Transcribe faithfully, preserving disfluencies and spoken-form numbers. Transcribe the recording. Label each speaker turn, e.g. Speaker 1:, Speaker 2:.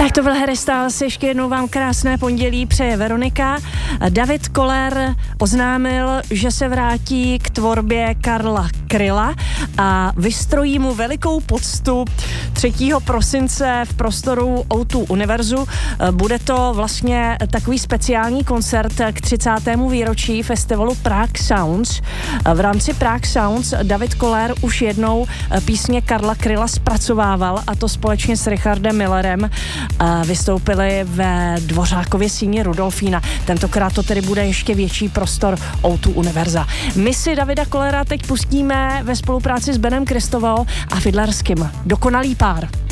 Speaker 1: Tak to byl Harry Styles, ještě jednou vám krásné pondělí přeje Veronika. David Koller oznámil, že se vrátí k tvorbě Karla Kryla a vystrojí mu velikou poctu třetího prosince v prostoru O dva Univerzu. Bude to vlastně takový speciální koncert k třicátému výročí festivalu Prague Sounds. V rámci Prague Sounds David Koller už jednou písně Karla Kryla zpracovával, a to společně s Richardem Millerem. Vystoupili ve Dvořákově síni Rudolfína. Tentokrát to tedy bude ještě větší prostor O dva Univerza. My si Davida Kollera teď pustíme ve spolupráci s Benem Kristoval a Fidlerským. Dokonalý pár.